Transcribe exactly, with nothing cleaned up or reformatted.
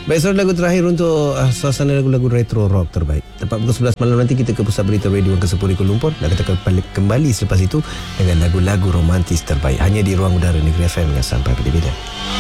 Baik, so lagu terakhir untuk uh, suasana lagu-lagu retro rock terbaik. Tepat pukul sebelas malam nanti kita ke Pusat Berita Radio ke sepuluh Kuala Lumpur dan kita kembali, kembali selepas itu dengan lagu-lagu romantis terbaik hanya di Ruang Udara Negeri F M yang sampai bila-bila.